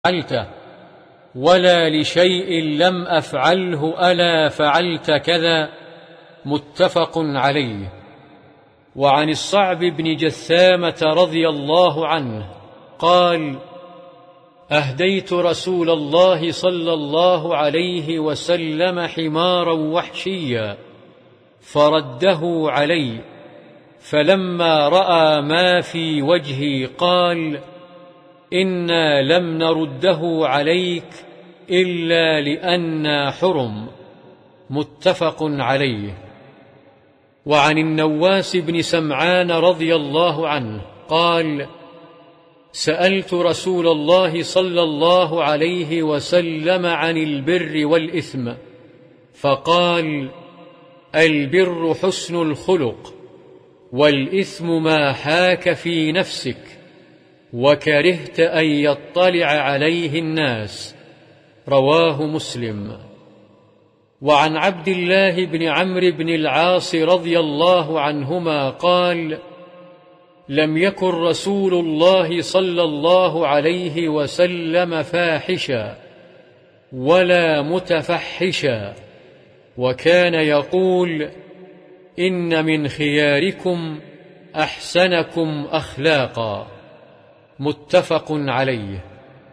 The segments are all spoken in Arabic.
فعلته، ولا لشيء لم أفعله ألا فعلت كذا. متفق عليه. وعن الصعب بن جثامة رضي الله عنه قال: أهديت رسول الله صلى الله عليه وسلم حمارا وحشيا فرده علي، فلما رأى ما في وجهي قال: إنا لم نرده عليك إلا لأننا حرم. متفق عليه. وعن النواس بن سمعان رضي الله عنه قال: سألت رسول الله صلى الله عليه وسلم عن البر والإثم، فقال: البر حسن الخلق، والإثم ما حاك في نفسك وكرهت أن يطلع عليه الناس. رواه مسلم. وعن عبد الله بن عمرو بن العاص رضي الله عنهما قال: لم يكن رسول الله صلى الله عليه وسلم فاحشا ولا متفحشا، وكان يقول: إن من خياركم أحسنكم أخلاقا. متفق عليه.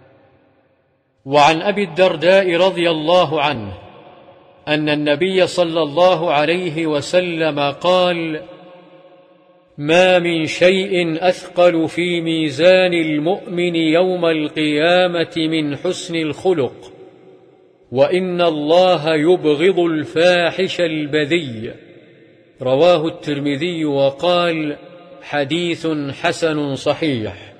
وعن أبي الدرداء رضي الله عنه أن النبي صلى الله عليه وسلم قال: ما من شيء أثقل في ميزان المؤمن يوم القيامة من حسن الخلق، وإن الله يبغض الفاحش البذيء. رواه الترمذي وقال: حديث حسن صحيح.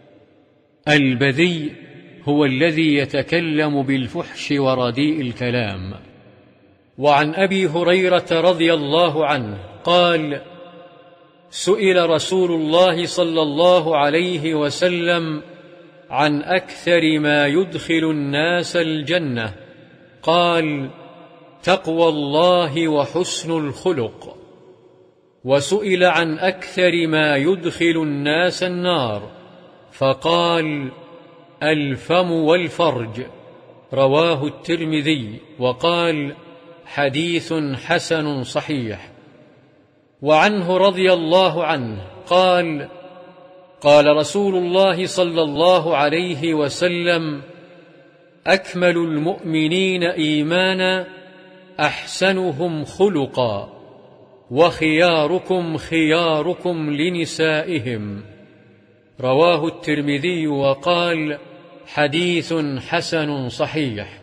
البذيء هو الذي يتكلم بالفحش ورديء الكلام. وعن أبي هريرة رضي الله عنه قال: سئل رسول الله صلى الله عليه وسلم عن أكثر ما يدخل الناس الجنة، قال: تقوى الله وحسن الخلق. وسئل عن أكثر ما يدخل الناس النار، فقال: الفم والفرج. رواه الترمذي وقال: حديث حسن صحيح. وعنه رضي الله عنه قال: قال رسول الله صلى الله عليه وسلم: أكمل المؤمنين إيمانا أحسنهم خلقا، وخياركم خياركم لنسائهم. رواه الترمذي وقال: حديث حسن صحيح.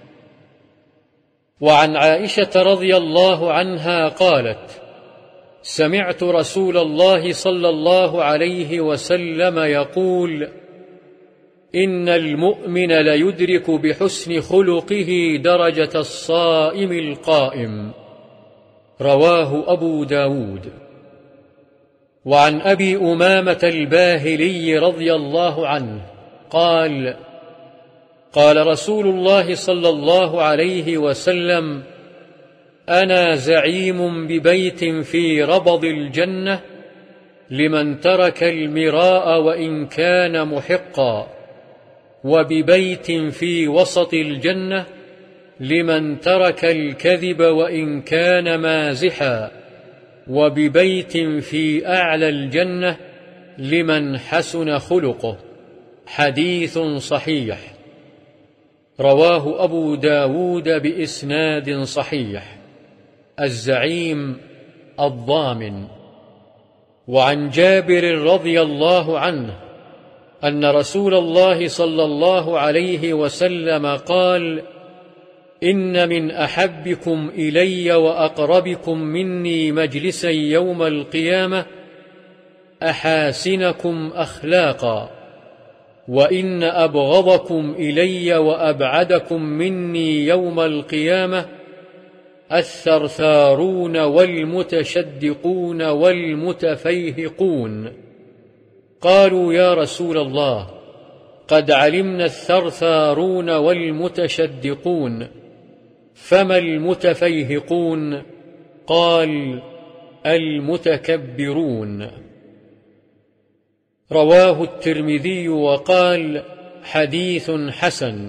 وعن عائشة رضي الله عنها قالت: سمعت رسول الله صلى الله عليه وسلم يقول: إن المؤمن ليدرك بحسن خلقه درجة الصائم القائم. رواه أبو داود. وعن أبي أمامة الباهلي رضي الله عنه قال: قال رسول الله صلى الله عليه وسلم: أنا زعيم ببيت في ربض الجنة لمن ترك المراء وإن كان محقا، وببيت في وسط الجنة لمن ترك الكذب وإن كان مازحا، وببيت في أعلى الجنة لمن حسن خلقه. حديث صحيح. رواه أبو داود بإسناد صحيح. الزعيم الضامن. وعن جابر رضي الله عنه أن رسول الله صلى الله عليه وسلم قال: إن من أحبكم إلي وأقربكم مني مجلسا يوم القيامة أحاسنكم أخلاقا، وإن أبغضكم إلي وأبعدكم مني يوم القيامة الثرثارون والمتشدقون والمتفيهقون. قالوا: يا رسول الله، قد علمنا الثرثارون والمتشدقون، فما المتفيهقون؟ قال: المتكبرون. رواه الترمذي وقال: حديث حسن.